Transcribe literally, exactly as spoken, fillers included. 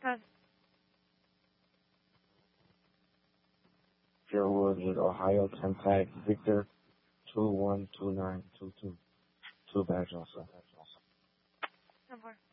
Good. Sherwood with Ohio, contact Victor two one two nine two two. Two badge also. Ten four.